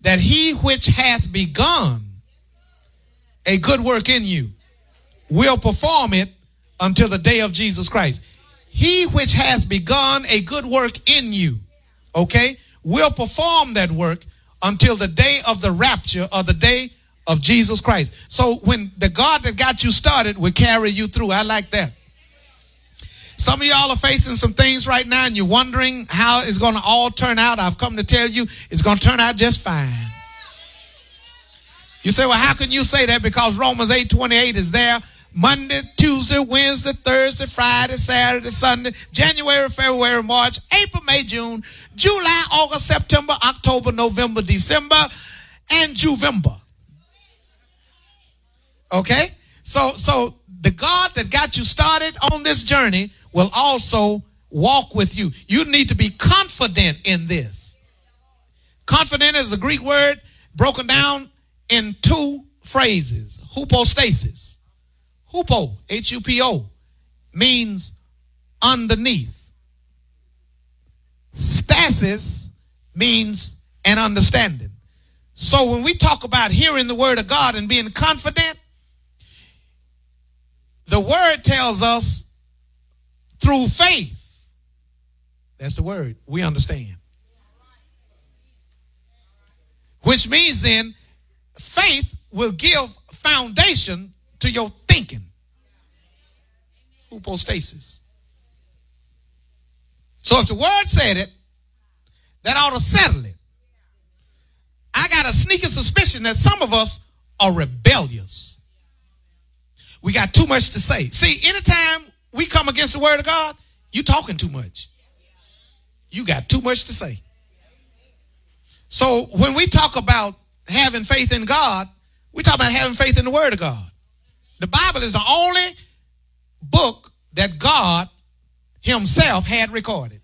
that he which hath begun a good work in you will perform it until the day of Jesus Christ. He which hath begun a good work in you, okay, will perform that work until the day of the rapture or the day of Jesus Christ. So when the God that got you started will carry you through. I like that. Some of y'all are facing some things right now and you're wondering how it's going to all turn out. I've come to tell you it's going to turn out just fine. You say, well, how can you say that? Because Romans 8:28 is there. Monday, Tuesday, Wednesday, Thursday, Friday, Saturday, Sunday, January, February, March, April, May, June, July, August, September, October, November, December, and Juvember. Okay? So the God that got you started on this journey will also walk with you. You need to be confident in this. Confident is a Greek word broken down in two phrases. Hypostasis. Hupo, H-U-P-O, means underneath. Stasis means an understanding. So when we talk about hearing the word of God and being confident, the word tells us through faith. That's the word. We understand. Which means then faith will give foundation to your thinking. Hypostasis. So if the word said it, that ought to settle it. I got a sneaky suspicion that some of us are rebellious. We got too much to say. See, anytime we come against the word of God, you talking too much. You got too much to say. So when we talk about having faith in God, we talk about having faith in the word of God. The Bible is the only book that God himself had recorded.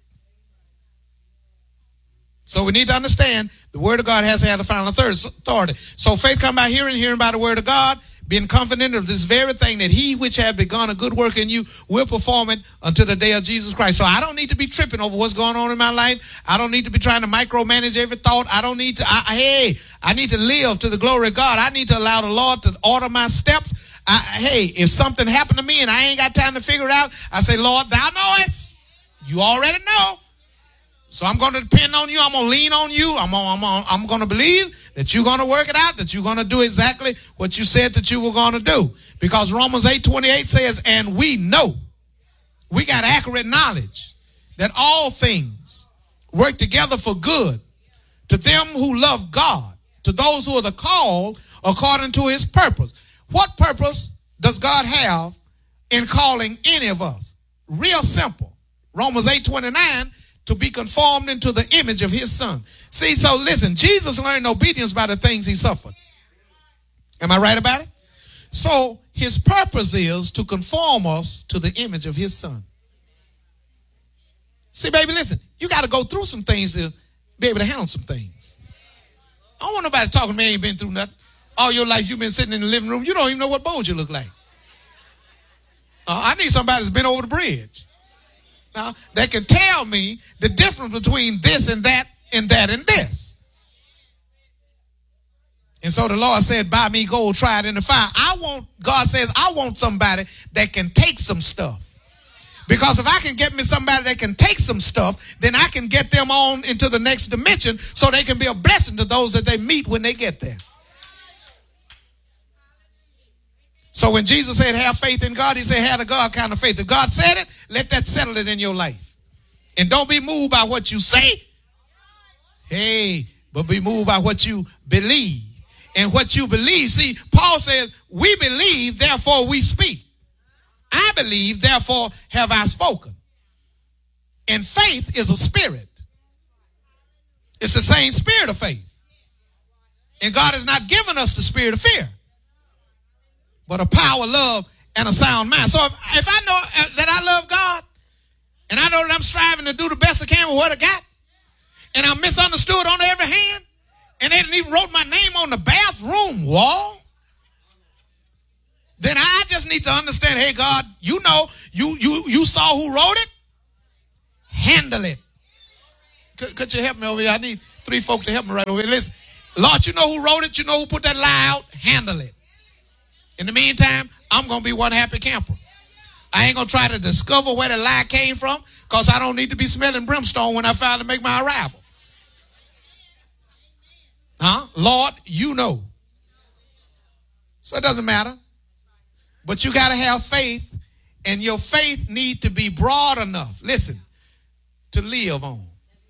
So we need to understand the word of God has to have the final authority. So faith comes by hearing, hearing by the word of God, being confident of this very thing, that he which had begun a good work in you will perform it until the day of Jesus Christ. So I don't need to be tripping over what's going on in my life. I don't need to be trying to micromanage every thought. I don't need to, I need to live to the glory of God. I need to allow the Lord to order my steps. If something happened to me and I ain't got time to figure it out, I say, Lord, thou knowest. You already know. So I'm going to depend on you. I'm going to lean on you. I'm going to believe that you're going to work it out, that you're going to do exactly what you said that you were going to do. Because Romans 8:28 says, and we know, we got accurate knowledge that all things work together for good to them who love God, to those who are the called according to his purpose. What purpose does God have in calling any of us? Real simple. Romans 8:29, to be conformed into the image of his son. See, so listen, Jesus learned obedience by the things he suffered. Am I right about it? So his purpose is to conform us to the image of his son. See, baby, listen, you got to go through some things to be able to handle some things. I don't want nobody talking to me, ain't been through nothing. All your life you've been sitting in the living room. You don't even know what bones you look like. I need somebody that's been over the bridge. That can tell me the difference between this and that and that and this. And so the Lord said, buy me gold, try it in the fire. God says, I want somebody that can take some stuff. Because if I can get me somebody that can take some stuff, then I can get them on into the next dimension so they can be a blessing to those that they meet when they get there. So when Jesus said have faith in God, he said have the God kind of faith. If God said it, let that settle it in your life. And don't be moved by what you say. But be moved by what you believe. And what you believe. See, Paul says, we believe, therefore we speak. I believe, therefore have I spoken. And faith is a spirit. It's the same spirit of faith. And God has not given us the spirit of fear, but a power, love, and a sound mind. So if I know that I love God, and I know that I'm striving to do the best I can with what I got, and I'm misunderstood on every hand, and they didn't even wrote my name on the bathroom wall, then I just need to understand, hey, God, you know, you saw who wrote it. Handle it. Could you help me over here? I need 3 folk to help me right over here. Listen, Lord, you know who wrote it. You know who put that lie out. Handle it. In the meantime, I'm going to be one happy camper. I ain't going to try to discover where the lie came from because I don't need to be smelling brimstone when I finally make my arrival. Lord, you know. So it doesn't matter. But you got to have faith, and your faith need to be broad enough, listen, to live on.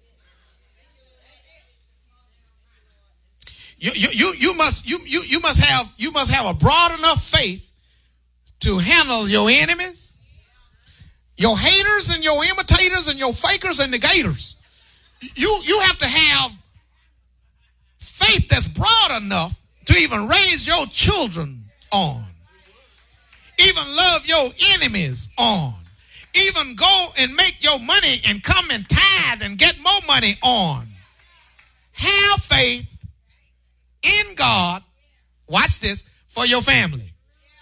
You must have a broad enough faith to handle your enemies, your haters and your imitators and your fakers and negators. You have to have faith that's broad enough to even raise your children on. Even love your enemies on. Even go and make your money and come and tithe and get more money on. Have faith in God, watch this, for your family.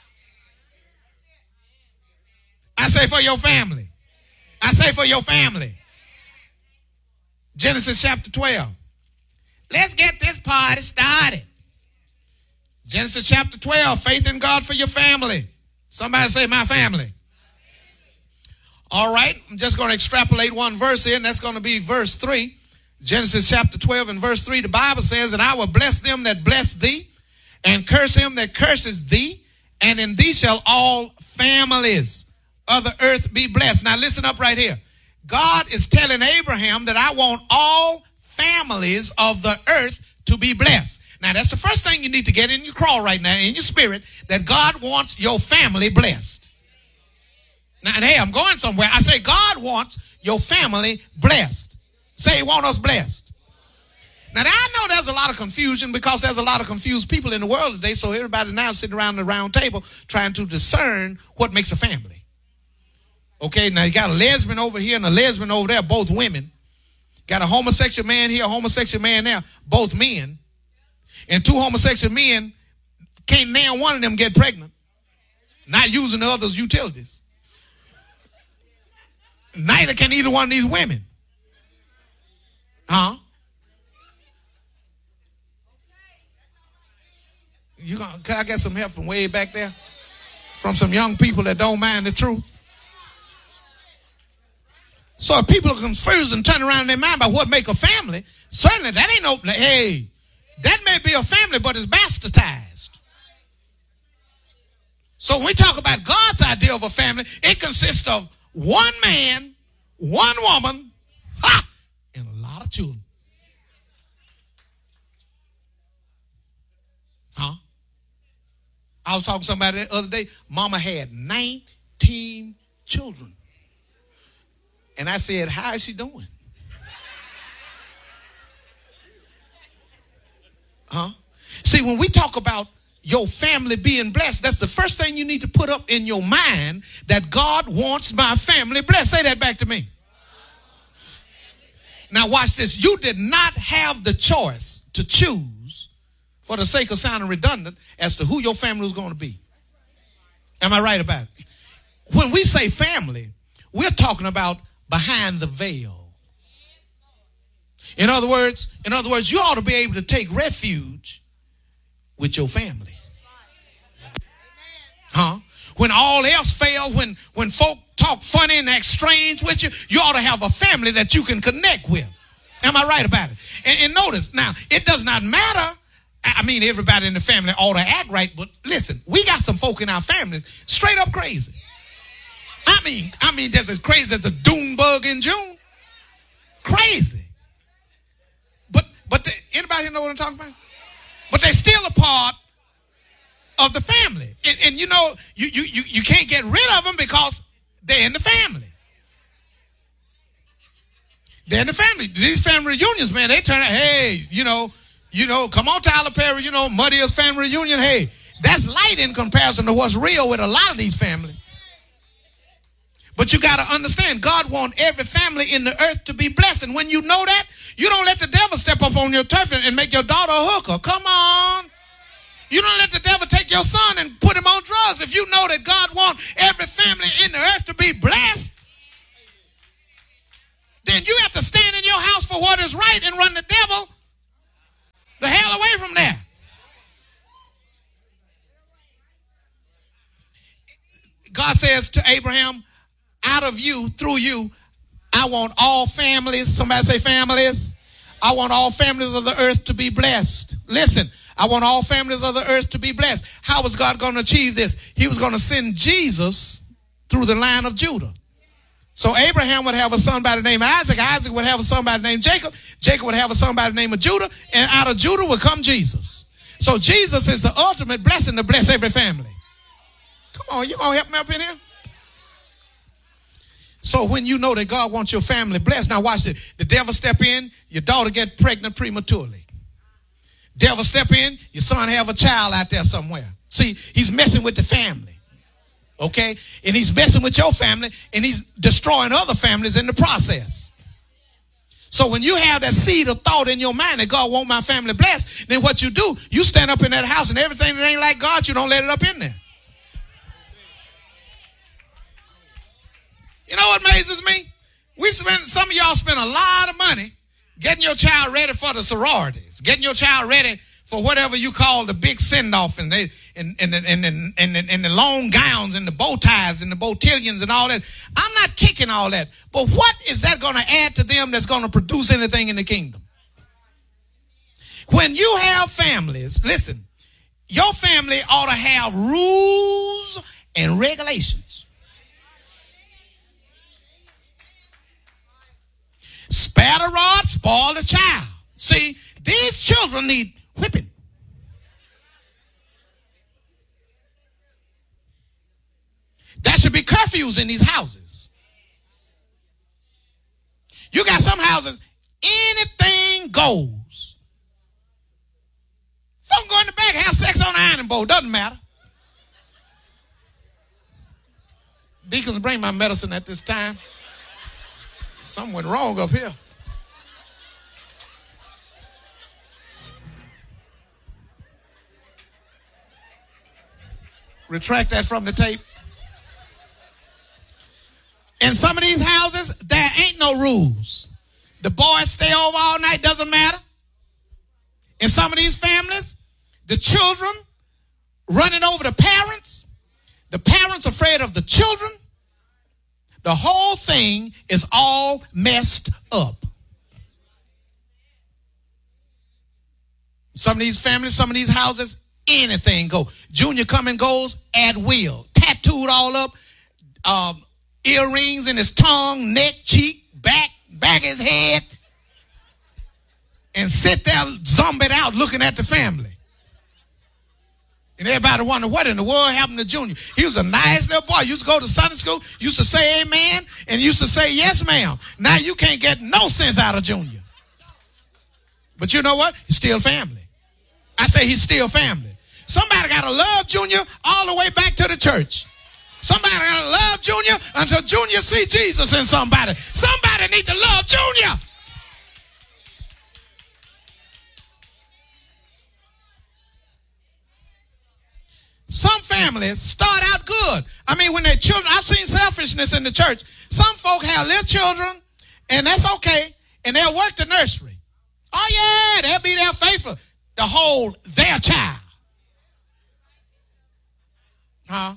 I say for your family. I say for your family. Genesis chapter 12. Let's get this party started. Genesis chapter 12, faith in God for your family. Somebody say my family. All right, I'm just going to extrapolate one verse here, and that's going to be verse 3. Genesis chapter 12 and verse 3, the Bible says, and I will bless them that bless thee, and curse him that curses thee, and in thee shall all families of the earth be blessed. Now listen up right here. God is telling Abraham that I want all families of the earth to be blessed. Now that's the first thing you need to get in your crawl right now, in your spirit, that God wants your family blessed. Now, and hey, I'm going somewhere. I say God wants your family blessed. Say he wants us blessed. Now, I know there's a lot of confusion because there's a lot of confused people in the world today. So everybody now sitting around the round table trying to discern what makes a family. Okay, now you got a lesbian over here and a lesbian over there, both women. Got a homosexual man here, a homosexual man there, both men. And two homosexual men, can't now one of them get pregnant. Not using the other's utilities. Neither can either one of these women. Can I get some help from way back there? From some young people that don't mind the truth. So if people are confused and turn around in their mind about what make a family, certainly that ain't no, hey, that may be a family, but it's bastardized. So when we talk about God's idea of a family, it consists of one man, one woman, and a lot of children. I was talking to somebody the other day. Mama had 19 children. And I said, how is she doing? See, when we talk about your family being blessed, that's the first thing you need to put up in your mind, that God wants my family blessed. Say that back to me. Now watch this. You did not have the choice to choose, for the sake of sounding redundant, as to who your family was going to be. Am I right about it? When we say family, we're talking about behind the veil. In other words, you ought to be able to take refuge with your family. When all else fails, when folk talk funny and act strange with you, you ought to have a family that you can connect with. Am I right about it? And notice, now, it does not matter. I mean, everybody in the family ought to act right, but listen, we got some folk in our families straight up crazy. I mean, just as crazy as the Dune bug in June. Crazy. But anybody here know what I'm talking about? But they're still a part of the family. And you know, you can't get rid of them because they're in the family. They're in the family. These family reunions, man, they turn out, hey, you know, come on, Tyler Perry, Muddy's family reunion. Hey, that's light in comparison to what's real with a lot of these families. But you got to understand, God wants every family in the earth to be blessed. And when you know that, you don't let the devil step up on your turf and make your daughter a hooker. Come on. You don't let the devil take your son and put him on drugs. If you know that God wants every family in the earth to be blessed, then you have to stand in your house for what is right and run the devil the hell away from there. God says to Abraham, out of you, through you, I want all families. Somebody say families. I want all families of the earth to be blessed. Listen, I want all families of the earth to be blessed. How was God going to achieve this? He was going to send Jesus through the line of Judah. So Abraham would have a son by the name of Isaac. Isaac would have a son by the name of Jacob. Jacob would have a son by the name of Judah. And out of Judah would come Jesus. So Jesus is the ultimate blessing to bless every family. Come on, you going to help me up in here? So when you know that God wants your family blessed, now watch it. The devil step in, your daughter get pregnant prematurely. Devil step in, your son have a child out there somewhere. See, he's messing with the family. Okay? And he's messing with your family, and he's destroying other families in the process. So when you have that seed of thought in your mind that God wants my family blessed, then what you do, you stand up in that house and everything that ain't like God, you don't let it up in there. You know what amazes me? Some of y'all spend a lot of money getting your child ready for the sororities, getting your child ready for whatever you call the big send-off and the long gowns and the bow ties and the botillions and all that. I'm not kicking all that. But what is that going to add to them that's going to produce anything in the kingdom? When you have families, listen, your family ought to have rules and regulations. Spare the rod, spoil the child. See, these children need whipping. There should be curfews in these houses. You got some houses, anything goes. Some go in the back, have sex on the ironing board, doesn't matter. Deacons, bring my medicine at this time. Something went wrong up here. Retract that from the tape. In some of these houses, there ain't no rules. The boys stay over all night, doesn't matter. In some of these families, the children running over the parents afraid of the children. The whole thing is all messed up. Some of these families, some of these houses, anything go. Junior come and goes at will. Tattooed all up. Earrings in his tongue, neck, cheek, back of his head. And sit there zombied out looking at the family. And everybody wonder what in the world happened to Junior. He was a nice little boy. Used to go to Sunday school. Used to say amen. And used to say yes, ma'am. Now you can't get no sense out of Junior. But you know what? He's still family. I say he's still family. Somebody got to love Junior all the way back to the church. Somebody got to love Junior until Junior see Jesus in somebody. Somebody need to love Junior. Some families start out good. I mean, when they're children, I've seen selfishness in the church. Some folk have little children, and that's okay, and they'll work the nursery. Oh, yeah, they'll be there faithful to hold their child. Huh?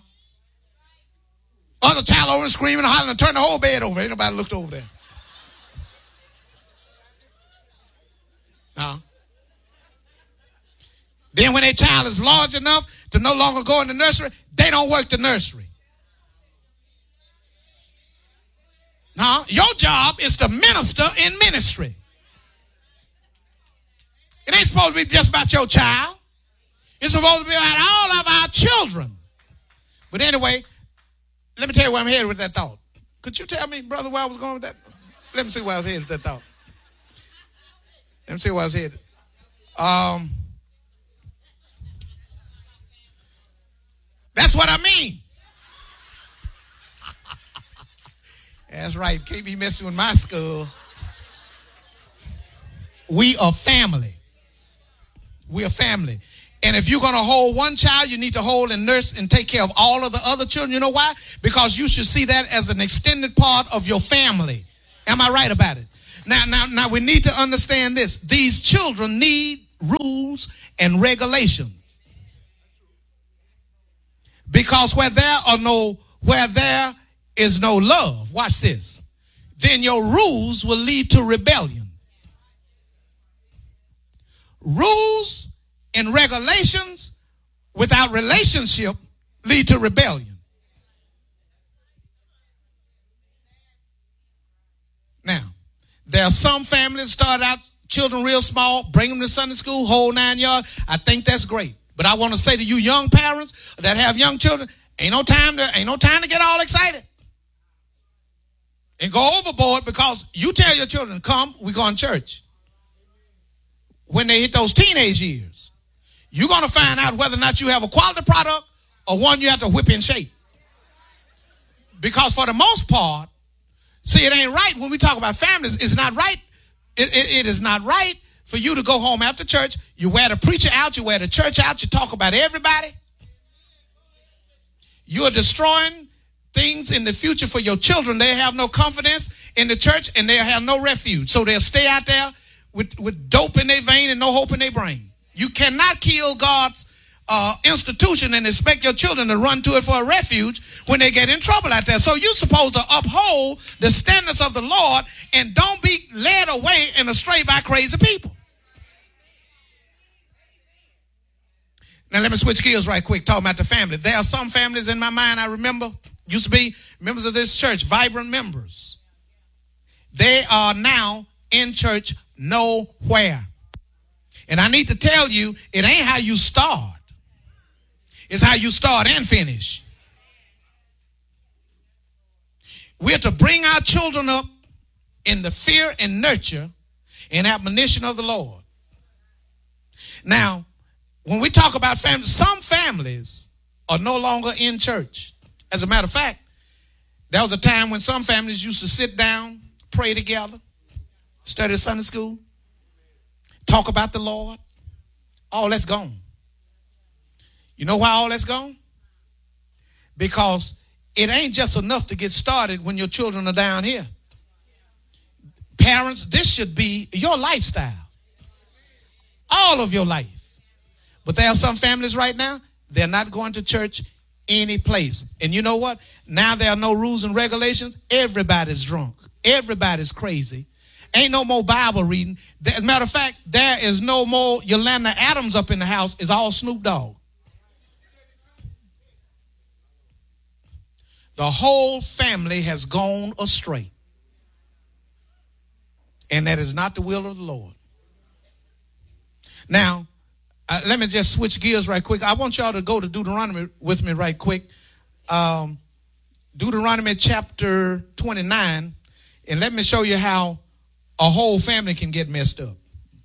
Other child over and screaming and hollering and turn the whole bed over. Ain't nobody looked over there. Huh? Then when their child is large enough to no longer go in the nursery, they don't work the nursery. Huh? Your job is to minister in ministry. It ain't supposed to be just about your child. It's supposed to be about all of our children. But anyway, let me tell you where I'm headed with that thought. Could you tell me, brother, where I was going with that? Let me see where I was headed with that thought. Let me see where I was headed. That's what I mean. That's right. Can't be messing with my skull. We are family. We are family. And if you're going to hold one child, you need to hold and nurse and take care of all of the other children. You know why? Because you should see that as an extended part of your family. Am I right about it? Now, we need to understand this. These children need rules and regulations. Because where there is no love, watch this, then your rules will lead to rebellion. Rules and regulations without relationship lead to rebellion. Now, there are some families start out children real small, bring them to Sunday school, whole 9 yards. I think that's great. But I want to say to you young parents that have young children, ain't no time to get all excited and go overboard, because you tell your children, come, we go to church. When they hit those teenage years, you're going to find out whether or not you have a quality product or one you have to whip in shape. Because for the most part, see, it ain't right when we talk about families. It's not right. It is not right for you to go home after church. You wear the preacher out. You wear the church out. You talk about everybody. You are destroying things in the future for your children. They have no confidence in the church, and they'll have no refuge. So they'll stay out there with dope in their vein and no hope in their brain. You cannot kill God's institution and expect your children to run to it for a refuge when they get in trouble out there. So you're supposed to uphold the standards of the Lord and don't be led away and astray by crazy people. Now let me switch gears right quick, talking about the family. There are some families in my mind I remember, used to be members of this church, vibrant members. They are now in church nowhere. And I need to tell you, it ain't how you start. It's how you start and finish. We're to bring our children up in the fear and nurture and admonition of the Lord. Now, when we talk about families, some families are no longer in church. As a matter of fact, there was a time when some families used to sit down, pray together, study Sunday school, talk about the Lord. All that's gone. You know why all that's gone? Because it ain't just enough to get started when your children are down here. Parents, this should be your lifestyle. All of your life. But there are some families right now, they're not going to church any place. And you know what? Now there are no rules and regulations. Everybody's drunk. Everybody's crazy. Ain't no more Bible reading. As a matter of fact, there is no more Yolanda Adams up in the house. It's all Snoop Dogg. The whole family has gone astray. And that is not the will of the Lord. Now, let me just switch gears right quick. I want y'all to go to Deuteronomy with me right quick. Deuteronomy chapter 29. And let me show you how a whole family can get messed up.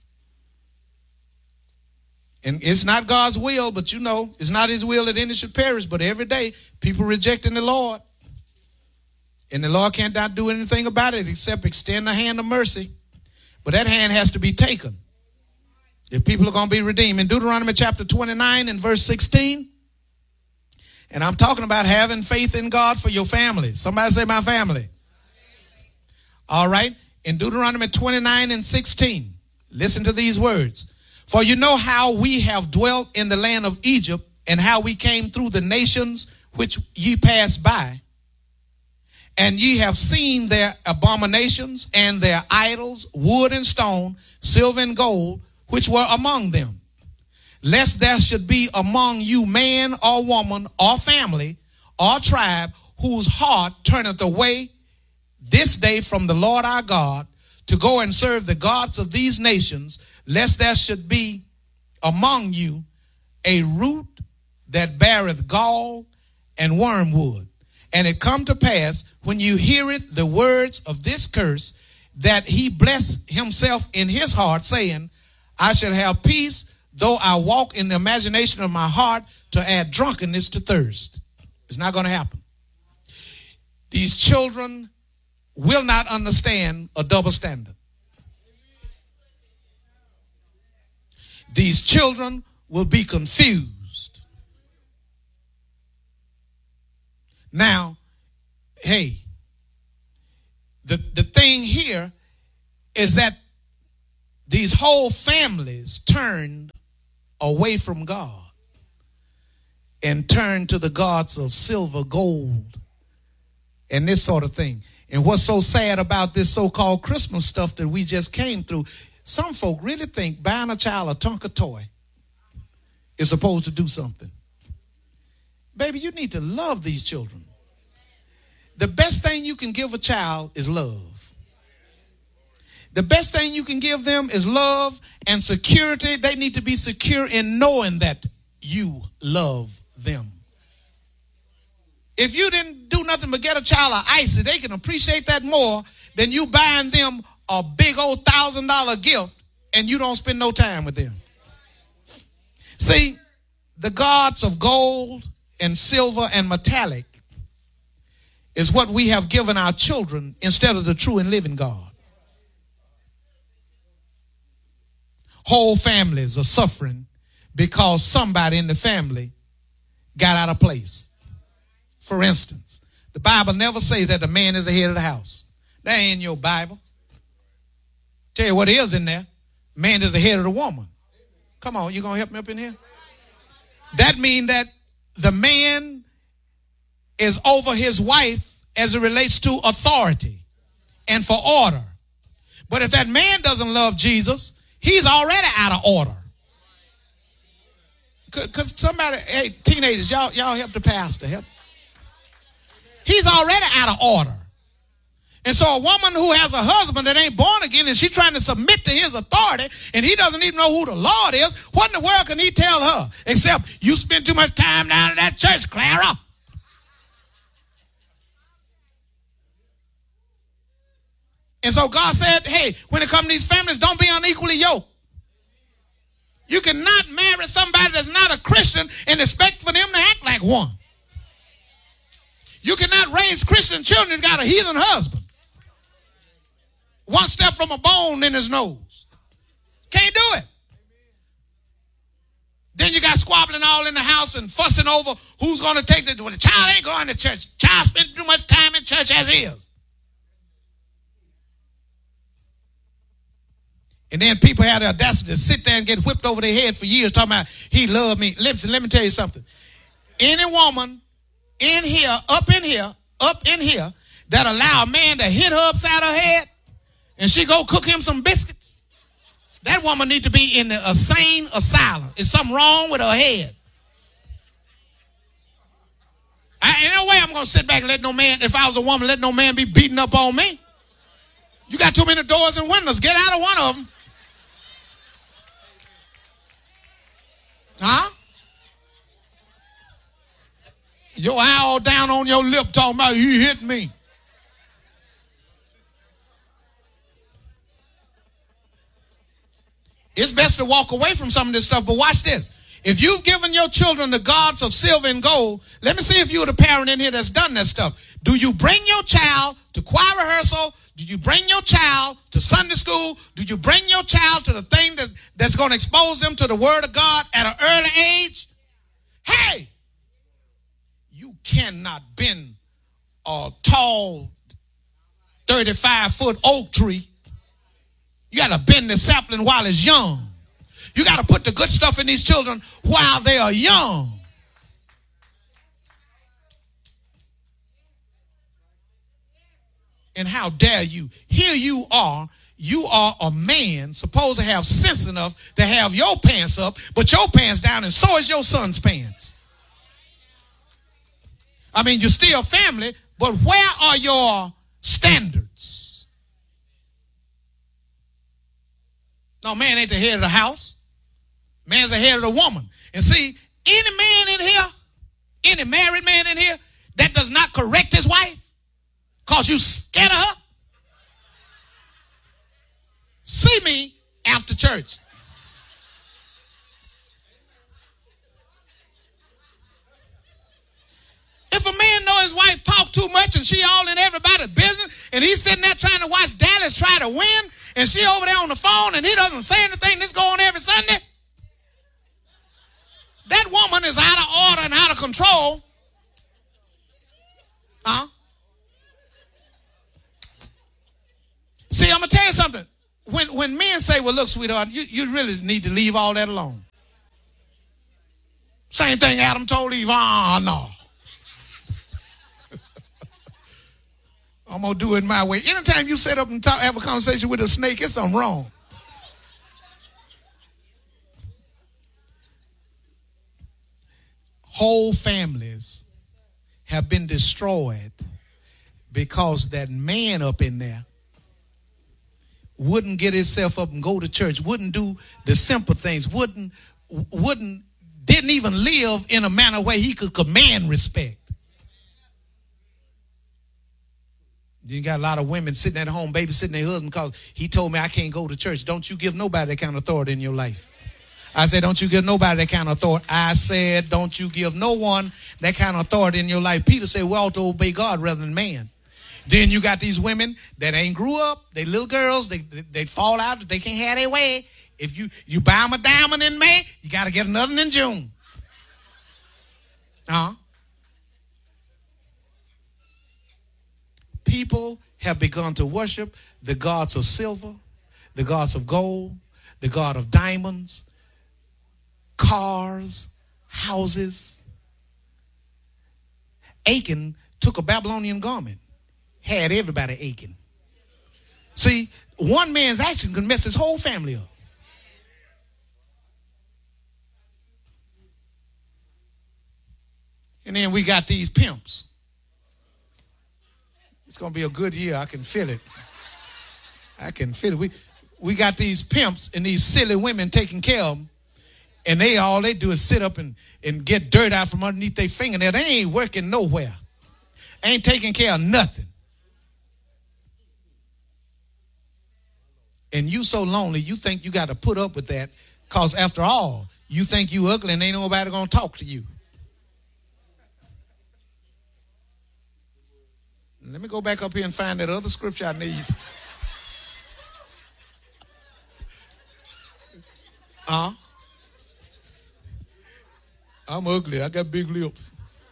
And it's not God's will, but you know, it's not his will that any should perish. But every day, people rejecting the Lord. And the Lord cannot do anything about it except extend the hand of mercy. But that hand has to be taken if people are going to be redeemed. In Deuteronomy chapter 29 and verse 16, and I'm talking about having faith in God for your family. Somebody say my family. All right. In Deuteronomy 29 and 16, listen to these words. For you know how we have dwelt in the land of Egypt, and how we came through the nations which ye passed by. And ye have seen their abominations and their idols, wood and stone, silver and gold, which were among them. Lest there should be among you man or woman or family or tribe whose heart turneth away this day from the Lord our God to go and serve the gods of these nations, lest there should be among you a root that beareth gall and wormwood. And it come to pass, when you heareth the words of this curse, that he bless himself in his heart, saying, I shall have peace, though I walk in the imagination of my heart to add drunkenness to thirst. It's not going to happen. These children will not understand a double standard. These children will be confused. Now, hey, the thing here is that these whole families turned away from God and turned to the gods of silver, gold, and this sort of thing. And what's so sad about this so-called Christmas stuff that we just came through, some folk really think buying a child a Tonka toy is supposed to do something. Baby, you need to love these children. The best thing you can give a child is love. The best thing you can give them is love and security. They need to be secure in knowing that you love them. If you didn't do nothing but get a child an icy, they can appreciate that more than you buying them a big old $1,000 gift and you don't spend no time with them. See, the gods of gold and silver and metallic is what we have given our children instead of the true and living God. Whole families are suffering because somebody in the family got out of place. For instance, the Bible never says that the man is the head of the house. That ain't in your Bible. Tell you what is in there. Man is the head of the woman. Come on, you gonna help me up in here? That means that the man is over his wife as it relates to authority and for order. But if that man doesn't love Jesus, he's already out of order. Because somebody, hey, teenagers, y'all help the pastor. Help. He's already out of order. And so a woman who has a husband that ain't born again and she's trying to submit to his authority and he doesn't even know who the Lord is, what in the world can he tell her? Except, you spend too much time down at that church, Clara. And so God said, hey, when it comes to these families, don't be unequally yoked. You cannot marry somebody that's not a Christian and expect for them to act like one. You cannot raise Christian children who've got a heathen husband. One step from a bone in his nose. Can't do it. Then you got squabbling all in the house and fussing over who's going to take the... Well, the child ain't going to church. Child spends too much time in church as is. And then people have the audacity to sit there and get whipped over their head for years talking about he loved me. Listen, let me tell you something. Any woman in here, up in here, that allow a man to hit her upside her head and she go cook him some biscuits, that woman need to be in a sane asylum. Is something wrong with her head? Ain't no way I'm going to sit back and let no man, if I was a woman, let no man be beating up on me. You got too many doors and windows. Get out of one of them. Huh? Your eye all down on your lip talking about he hit me. It's best to walk away from some of this stuff, but watch this. If you've given your children the gods of silver and gold, let me see if you're the parent in here that's done that stuff. Do you bring your child to choir rehearsal? Do you bring your child to Sunday school? Do you bring your child to the thing that's going to expose them to the Word of God at an early age? Hey, you cannot bend a tall 35-foot oak tree. You got to bend the sapling while it's young. You got to put the good stuff in these children while they are young. And how dare you? Here you are a man supposed to have sense enough to have your pants up, but your pants down, and so is your son's pants. I mean, you're still family, but where are your standards? No, man ain't the head of the house. Man's the head of the woman. And see, any man in here, any married man in here that does not correct his wife because you scared of her, see me after church. If a man know his wife talk too much and she all in everybody's business and he's sitting there trying to watch Dallas try to win and she over there on the phone and he doesn't say anything, this go on every Sunday, that woman is out of order and out of control. Huh? See, I'm going to tell you something. When men say, well, look, sweetheart, you really need to leave all that alone. Same thing Adam told Eve. No. I'm going to do it my way. Anytime you sit up and have a conversation with a snake, it's something wrong. Whole families have been destroyed because that man up in there wouldn't get himself up and go to church, wouldn't do the simple things, didn't even live in a manner where he could command respect. You got a lot of women sitting at home babysitting their husband because he told me I can't go to church. Don't you give nobody that kind of authority in your life. I said, don't you give nobody that kind of authority. I said, don't you give no one that kind of authority in your life. Peter said, we ought to obey God rather than man. Then you got these women that ain't grew up. They little girls. They fall out. They can't have their way. If you buy them a diamond in May, you got to get another in June. People have begun to worship the gods of silver, the gods of gold, the god of diamonds, cars, houses. Achan took a Babylonian garment, had everybody aching. See, one man's action can mess his whole family up. And then we got these pimps. It's going to be a good year. I can feel it. I can feel it. We got these pimps and these silly women taking care of them. And all they do is sit up and get dirt out from underneath their fingernail. They ain't working nowhere. Ain't taking care of nothing. And you so lonely, you think you got to put up with that because after all, you think you ugly and ain't nobody going to talk to you. Let me go back up here and find that other scripture I need. I'm ugly. I got big lips.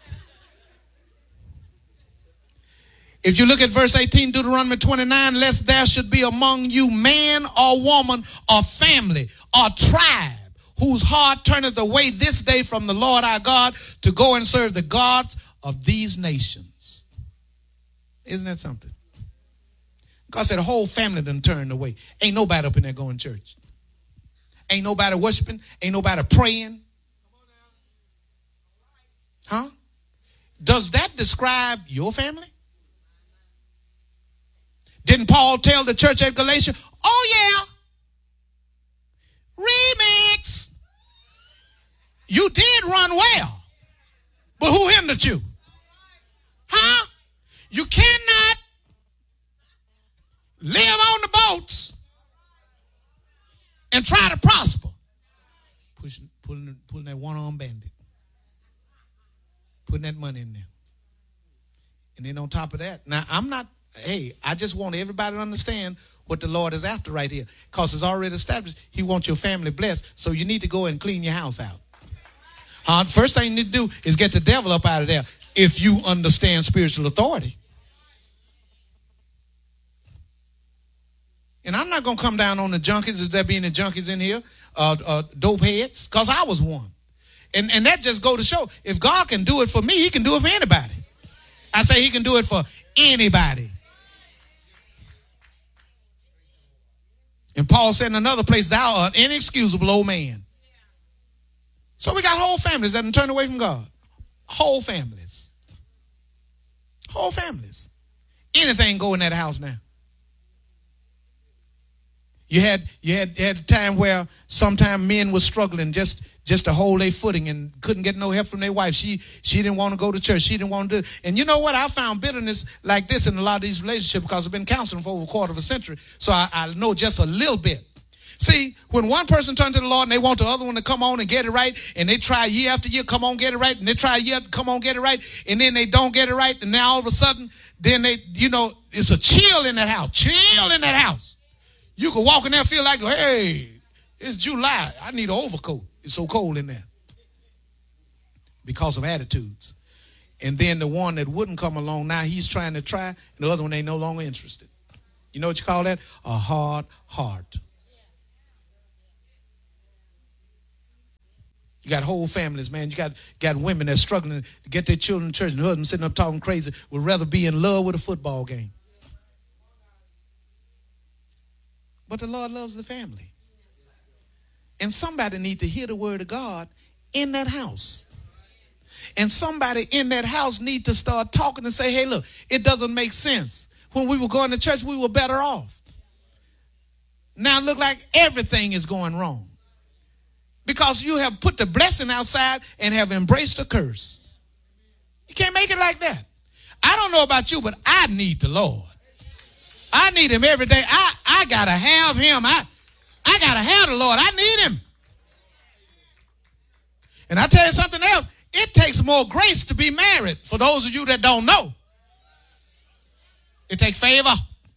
If you look at verse 18, Deuteronomy 29, lest there should be among you man or woman or family or tribe whose heart turneth away this day from the Lord our God to go and serve the gods of these nations. Isn't that something? God said the whole family done turned away. Ain't nobody up in there going to church. Ain't nobody worshiping. Ain't nobody praying. Does that describe your family? Didn't Paul tell the church at Galatia, oh yeah, remix. You did run well, but who hindered you? You cannot live on the boats and try to prosper. Pulling that one-armed bandit. Putting that money in there. And then on top of that, now I just want everybody to understand what the Lord is after right here. Because it's already established. He wants your family blessed. So you need to go and clean your house out. First thing you need to do is get the devil up out of there if you understand spiritual authority. And I'm not going to come down on the junkies, if there be any junkies in here, dope heads, because I was one. And that just go to show, if God can do it for me, he can do it for anybody. I say he can do it for anybody. And Paul said in another place, thou art inexcusable old man. So we got whole families that have turned away from God. Whole families. Whole families. Anything go in that house now. You had a time where sometimes men were struggling just to hold their footing and couldn't get no help from their wife. She didn't want to go to church. She didn't want to do it. And you know what? I found bitterness like this in a lot of these relationships because I've been counseling for over a quarter of a century. So I know just a little bit. See, when one person turns to the Lord and they want the other one to come on and get it right, and they try year after year, come on, get it right, and they try year, come on, get it right, and then they don't get it right, and now all of a sudden, then it's a chill in that house. Chill in that house. You can walk in there and feel like, hey, it's July. I need an overcoat. It's so cold in there. Because of attitudes. And then the one that wouldn't come along, now he's trying to try, and the other one ain't no longer interested. You know what you call that? A hard heart. You got whole families, man. You got women that's struggling to get their children to church, and husbands sitting up talking crazy, would rather be in love with a football game. But the Lord loves the family. And somebody need to hear the word of God in that house. And somebody in that house need to start talking and say, hey, look, it doesn't make sense. When we were going to church, we were better off. Now it look like everything is going wrong. Because you have put the blessing outside and have embraced the curse. You can't make it like that. I don't know about you, but I need the Lord. I need him every day. I got to have him. I got to have the Lord. I need him. And I tell you something else. It takes more grace to be married. For those of you that don't know. It takes favor.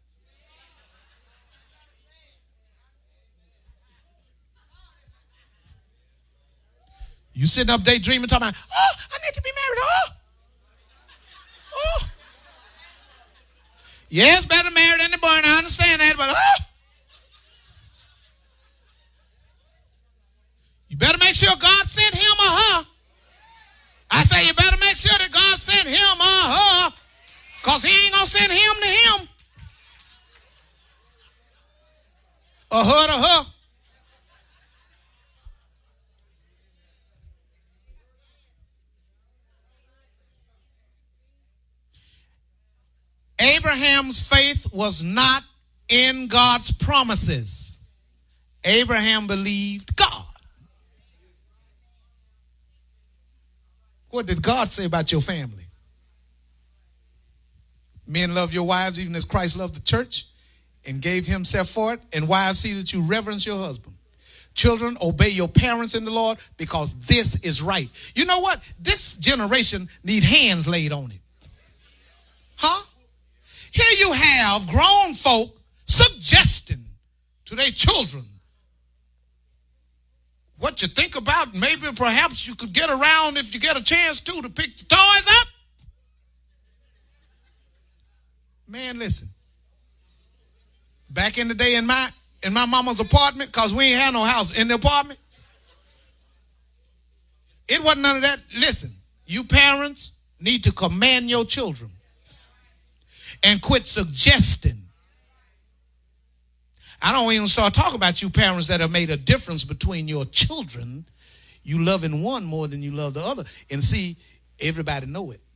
You sitting up daydreaming, talking about, oh, I need to be married. Oh. Yes, better married than the boy, and I understand that, but you better make sure God sent him or her. I say you better make sure that God sent him or her, because he ain't going to send him to him. Or her to her. Abraham's faith was not in God's promises. Abraham believed God. What did God say about your family? Men, love your wives even as Christ loved the church and gave himself for it. And wives, see that you reverence your husband. Children, obey your parents in the Lord because this is right. You know what? This generation need hands laid on it. Huh? Here you have grown folk suggesting to their children what you think about. Maybe perhaps you could get around if you get a chance to pick the toys up. Man, listen. Back in the day in my mama's apartment, because we ain't had no house in the apartment, it wasn't none of that. Listen, you parents need to command your children and quit suggesting. I don't even start talking about you parents that have made a difference between your children. You loving one more than you love the other. And see, everybody know it.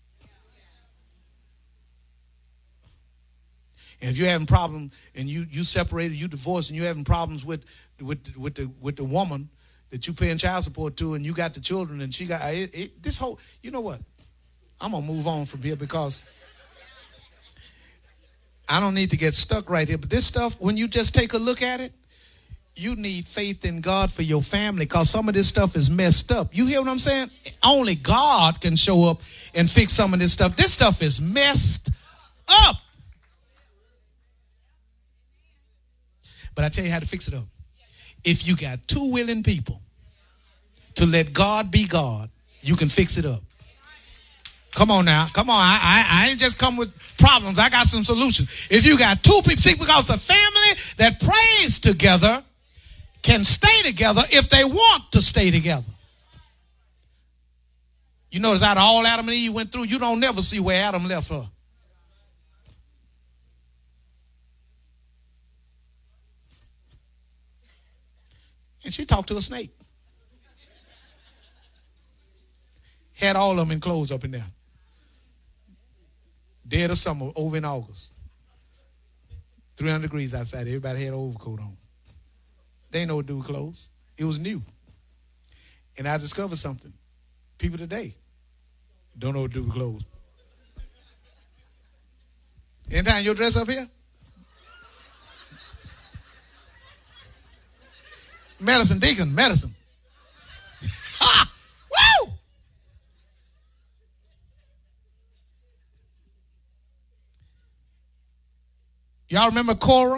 And if you're having problems and you separated, you divorced, and you're having problems with the woman that you paying child support to, and you got the children, and she got this whole, you know what? I'm going to move on from here because I don't need to get stuck right here. But this stuff, when you just take a look at it, you need faith in God for your family because some of this stuff is messed up. You hear what I'm saying? Only God can show up and fix some of this stuff. This stuff is messed up. But I tell you how to fix it up. If you got two willing people to let God be God, you can fix it up. Come on now. Come on. I ain't just come with problems. I got some solutions. If you got two people, see, because the family that prays together can stay together if they want to stay together. You notice out of all Adam and Eve went through, you don't never see where Adam left her. And she talked to a snake. Had all of them in clothes up in there. Dead of summer, over in August. 300 degrees outside. Everybody had an overcoat on. They didn't know what to do with clothes. It was new. And I discovered something. People today don't know what to do with clothes. Anytime you dress up here? Medicine, deacon, medicine. Ha! Woo! Y'all remember Korah?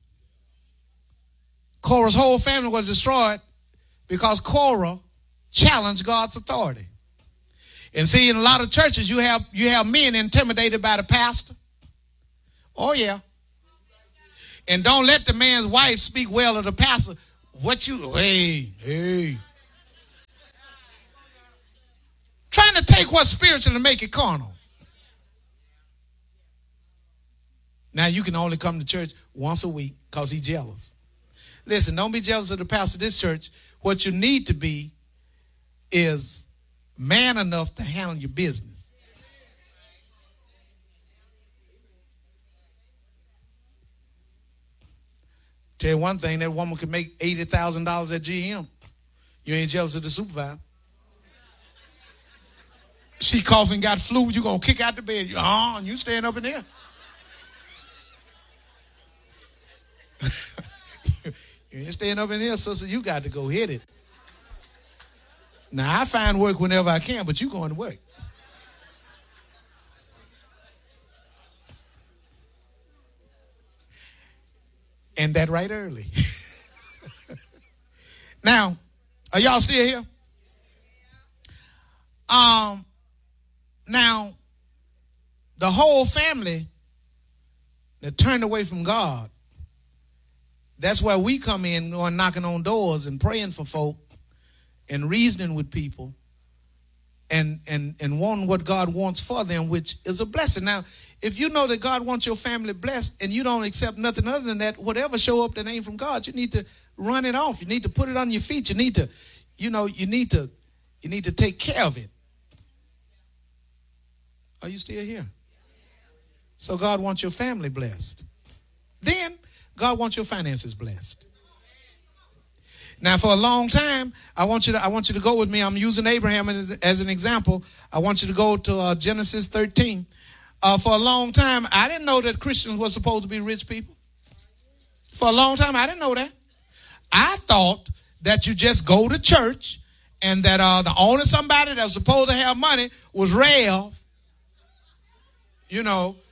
Korah's whole family was destroyed because Korah challenged God's authority. And see, in a lot of churches, you have men intimidated by the pastor. Oh, yeah. And don't let the man's wife speak well of the pastor. Hey. to take what's spiritual and make it carnal. Now you can only come to church once a week because he's jealous. Listen, don't be jealous of the pastor of this church. What you need to be is man enough to handle your business. Tell you one thing, that woman could make $80,000 at GM. You ain't jealous of the supervisor. She coughing, got flu, you gonna kick out the bed. You staying up in there. You ain't staying up in here, sister. You got to go hit it. Now, I find work whenever I can, but you going to work. And that right early. Now, are y'all still here? Now, the whole family that turned away from God, that's where we come in, going knocking on doors and praying for folk and reasoning with people and wanting what God wants for them, which is a blessing. Now, if you know that God wants your family blessed and you don't accept nothing other than that, whatever show up that ain't from God, you need to run it off. You need to put it on your feet. You need to, you need to take care of it. Are you still here? So God wants your family blessed. Then God wants your finances blessed. Now, for a long time, I want you to go with me. I'm using Abraham as an example. I want you to go to Genesis 13. For a long time, I didn't know that Christians were supposed to be rich people. For a long time, I didn't know that. I thought that you just go to church and that the only somebody that was supposed to have money was Rev. And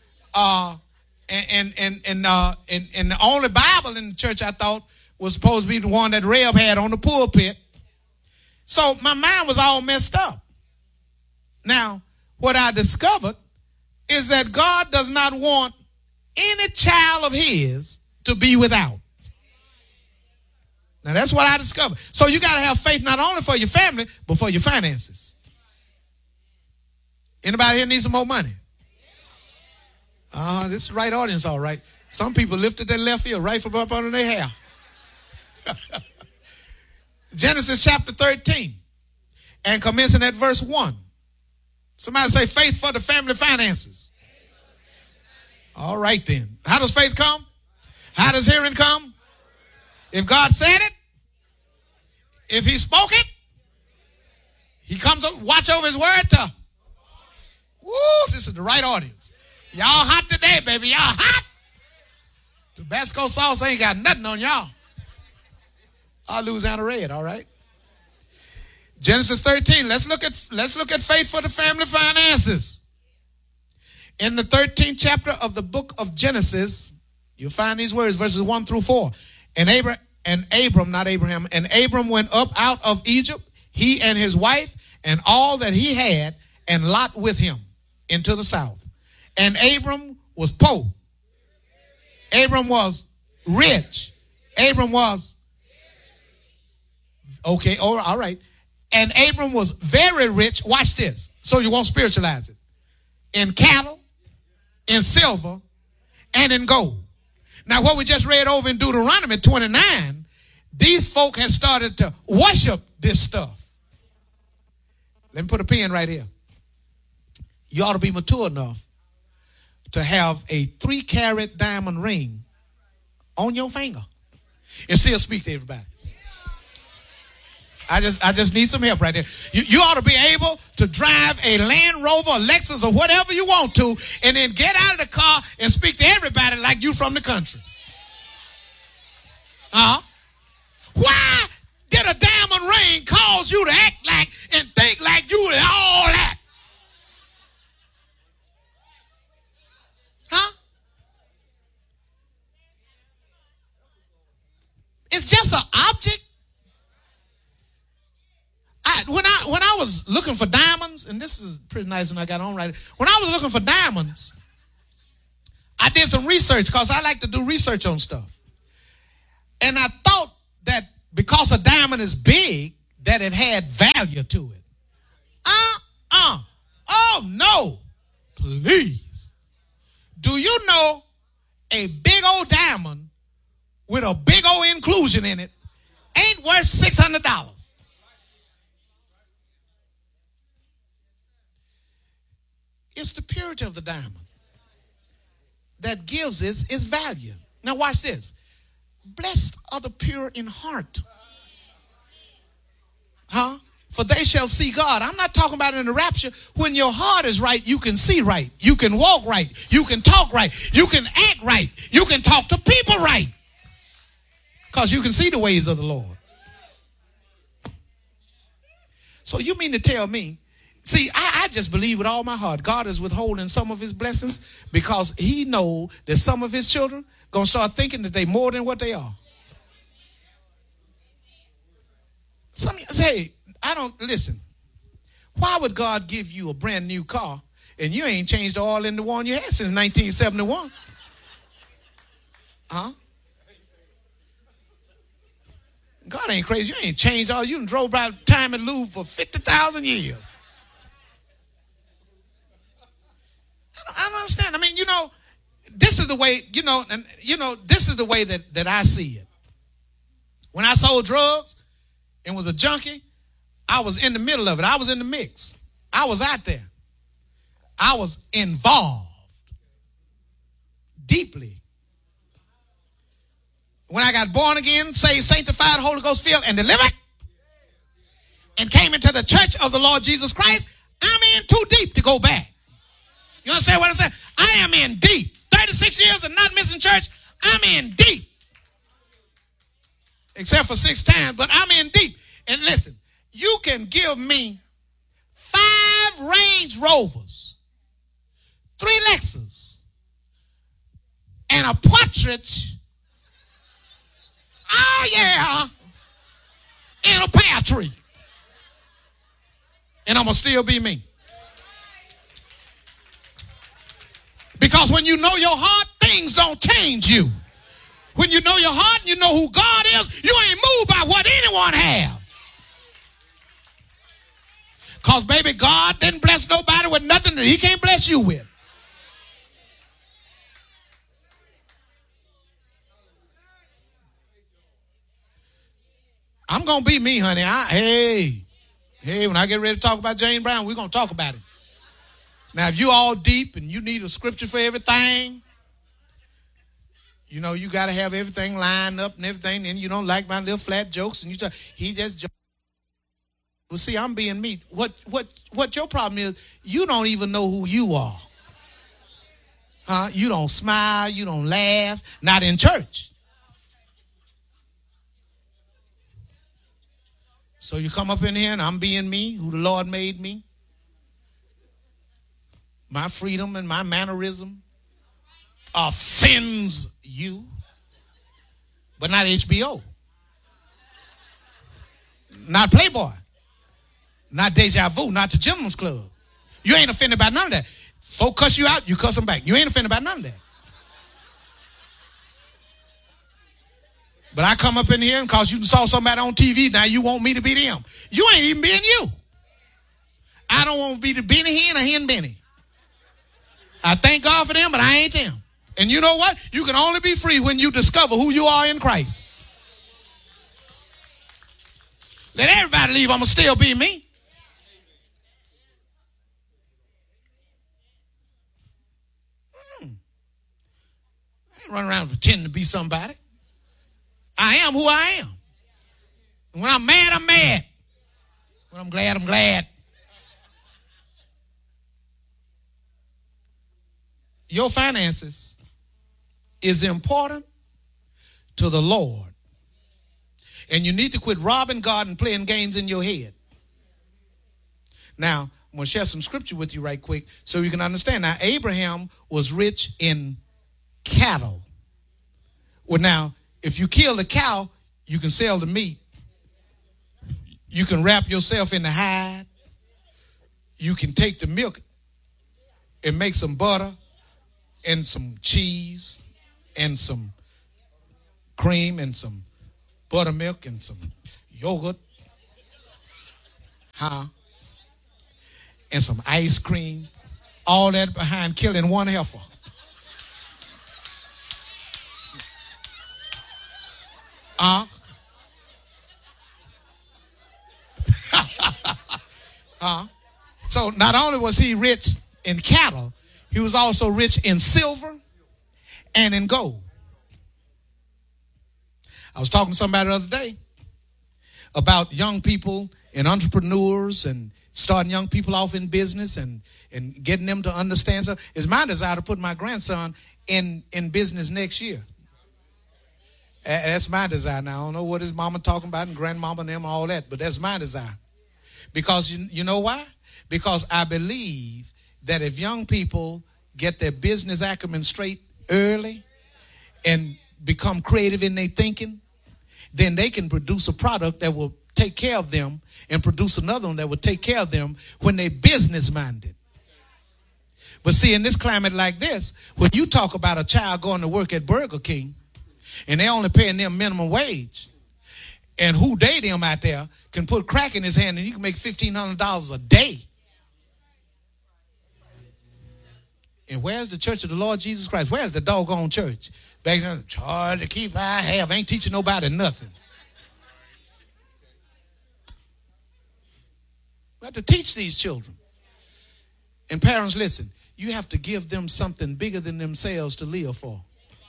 the only Bible in the church I thought was supposed to be the one that Rev had on the pulpit. So my mind was all messed up. Now, what I discovered is that God does not want any child of his to be without. Now, that's what I discovered. So you got to have faith not only for your family, but for your finances. Anybody here need some more money? This is the right audience, all right. Some people lifted their left ear right from up under their hair. Genesis chapter 13 and commencing at verse 1. Somebody say faith for the family finances. All right then. How does faith come? How does hearing come? If God said it, if he spoke it, he comes up, watch over his word to. Woo, this is the right audience. Y'all hot today, baby. Y'all hot. Tabasco sauce ain't got nothing on y'all. Louisiana red, all right. Genesis 13. Let's look at faith for the family finances. In the 13th chapter of the book of Genesis, you'll find these words, verses 1 through 4. And Abram went up out of Egypt, he and his wife, and all that he had, and Lot with him, into the south. And Abram was poor. Abram was rich. Abram was okay. All right. And Abram was very rich. Watch this. So you won't spiritualize it. In cattle, in silver, and in gold. Now, what we just read over in Deuteronomy 29, these folk had started to worship this stuff. Let me put a pin right here. You ought to be mature enough to have a 3-carat diamond ring on your finger and still speak to everybody. I just need some help right there. You ought to be able to drive a Land Rover, a Lexus, or whatever you want to, and then get out of the car and speak to everybody like you from the country. Why did a diamond ring cause you to act like and think like you and all that? It's just an object. When I was looking for diamonds, and this is pretty nice when I got on right. When I was looking for diamonds, I did some research because I like to do research on stuff. And I thought that because a diamond is big, that it had value to it. Oh, no. Please. Do you know a big old diamond with a big old inclusion in it ain't worth $600? It's the purity of the diamond that gives it its value. Now watch this. Blessed are the pure in heart. For they shall see God. I'm not talking about in the rapture. When your heart is right, you can see right. You can walk right. You can talk right. You can act right. You can talk to people right. Because you can see the ways of the Lord. So you mean to tell me, see, I just believe with all my heart God is withholding some of his blessings because he knows that some of his children going to start thinking that they're more than what they are. Some of you say, I don't, listen, why would God give you a brand new car and you ain't changed the oil in the one you had since 1971? God ain't crazy. You ain't changed all. You done drove by time and lube for 50,000 years. I don't understand. I mean, this is the way, this is the way that I see it. When I sold drugs and was a junkie, I was in the middle of it. I was in the mix. I was out there. I was involved deeply. When I got born again, saved, sanctified, Holy Ghost filled, and delivered, and came into the church of the Lord Jesus Christ, I'm in too deep to go back. You understand what I'm saying? I am in deep. 36 years of not missing church, I'm in deep. Except for 6 times, but I'm in deep. And listen, you can give me 5 Range Rovers, 3 Lexus, and a partridge. Oh, yeah. In a pear tree. And I'm going to still be me. Because when you know your heart, things don't change you. When you know your heart and you know who God is, you ain't moved by what anyone have. Because, baby, God didn't bless nobody with nothing that he can't bless you with. I'm going to be me, honey. Hey, when I get ready to talk about James Brown, we're going to talk about it. Now, if you all deep and you need a scripture for everything, you got to have everything lined up and everything, and you don't like my little flat jokes, and he just jokes. Well, see, I'm being me. What your problem is, you don't even know who you are. You don't smile, you don't laugh, not in church. So you come up in here and I'm being me, who the Lord made me. My freedom and my mannerism offends you, but not HBO, not Playboy, not Deja Vu, not the Gentleman's Club. You ain't offended by none of that. Folk cuss you out, you cuss them back. You ain't offended by none of that. But I come up in here and because you saw somebody on TV, now you want me to be them. You ain't even being you. I don't want to be the Benny Hinn or Hen Benny. I thank God for them, but I ain't them. And you know what? You can only be free when you discover who you are in Christ. Let everybody leave. I'm going to still be me. I ain't running around pretending to be somebody. I am who I am. And when I'm mad, I'm mad. When I'm glad, I'm glad. Your finances is important to the Lord. And you need to quit robbing God and playing games in your head. Now, I'm going to share some scripture with you right quick so you can understand. Now, Abraham was rich in cattle. Well, now, if you kill the cow, you can sell the meat. You can wrap yourself in the hide. You can take the milk and make some butter and some cheese and some cream and some buttermilk and some yogurt. and some ice cream. All that behind killing one heifer. So not only was he rich in cattle, he was also rich in silver and in gold. I was talking to somebody the other day about young people and entrepreneurs and starting young people off in business and getting them to understand. So it's my desire to put my grandson in business next year. That's my desire. Now, I don't know what his mama talking about and grandmama and them and all that, but that's my desire. Because you know why? Because I believe that if young people get their business acumen straight early and become creative in their thinking, then they can produce a product that will take care of them and produce another one that will take care of them when they're business minded. But see, in this climate like this, when you talk about a child going to work at Burger King and they're only paying them minimum wage, and who they them out there can put crack in his hand and you can make $1,500 a day. And where's the church of the Lord Jesus Christ? Where's the doggone church? Back there, charge to keep I have. Ain't teaching nobody nothing. We have to teach these children. And parents, listen, you have to give them something bigger than themselves to live for.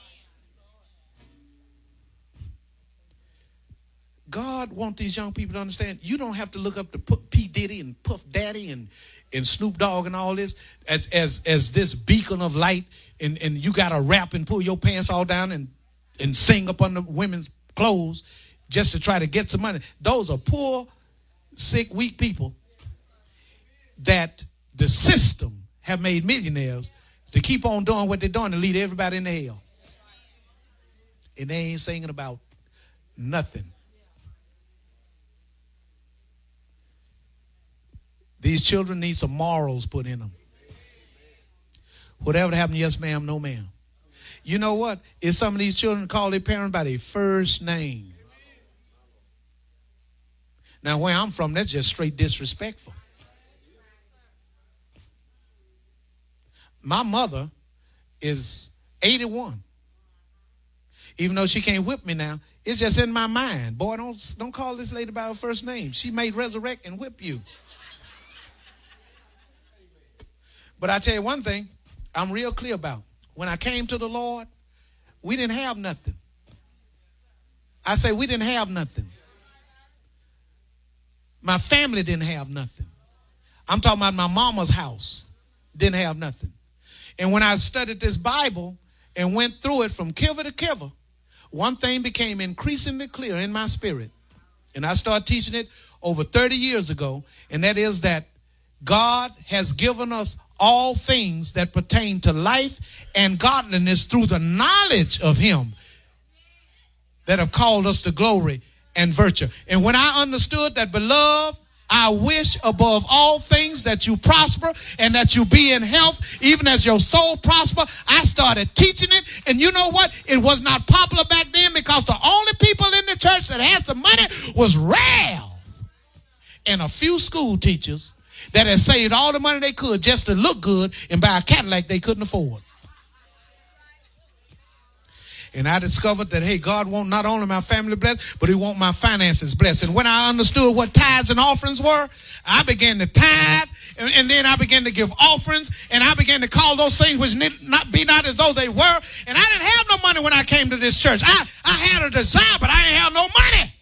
God wants these young people to understand you don't have to look up to P. Diddy and Puff Daddy and Snoop Dogg and all this as this beacon of light, and you got to rap and pull your pants all down and sing up under women's clothes just to try to get some money. Those are poor, sick, weak people that the system have made millionaires to keep on doing what they're doing to lead everybody into hell. And they ain't singing about nothing. These children need some morals put in them. Whatever happened, yes ma'am, no ma'am. You know what? If some of these children call their parents by their first name. Now, where I'm from, that's just straight disrespectful. My mother is 81. Even though she can't whip me now, it's just in my mind. Boy, don't call this lady by her first name. She may resurrect and whip you. But I tell you one thing, I'm real clear about. When I came to the Lord, we didn't have nothing. I say we didn't have nothing. My family didn't have nothing. I'm talking about my mama's house. Didn't have nothing. And when I studied this Bible and went through it from cover to cover, one thing became increasingly clear in my spirit. And I started teaching it over 30 years ago. And that is that God has given us all things that pertain to life and godliness through the knowledge of him that have called us to glory and virtue. And when I understood that, beloved, I wish above all things that you prosper and that you be in health, even as your soul prosper, I started teaching it. And you know what? It was not popular back then because the only people in the church that had some money was Ralph and a few school teachers that had saved all the money they could just to look good and buy a Cadillac they couldn't afford. And I discovered that, hey, God wants not only my family blessed, but he wants my finances blessed. And when I understood what tithes and offerings were, I began to tithe, and then I began to give offerings, and I began to call those things which be not as though they were. And I didn't have no money when I came to this church. I had a desire, but I didn't have no money.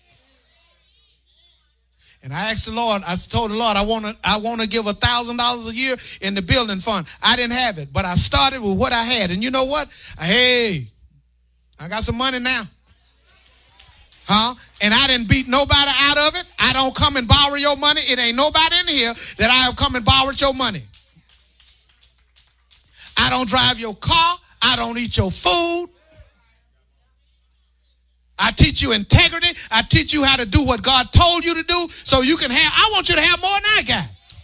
And I asked the Lord, I told the Lord, I want to give $1,000 a year in the building fund. I didn't have it, but I started with what I had. And you know what? Hey, I got some money now. And I didn't beat nobody out of it. I don't come and borrow your money. It ain't nobody in here that I have come and borrowed your money. I don't drive your car. I don't eat your food. I teach you integrity. I teach you how to do what God told you to do so you can have. I want you to have more than I got.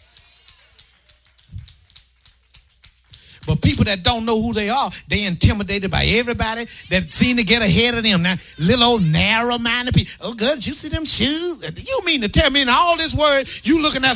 But people that don't know who they are, they intimidated by everybody that seem to get ahead of them. Now, little old narrow-minded people. Oh, God, you see them shoes? You mean to tell me in all this word, you looking at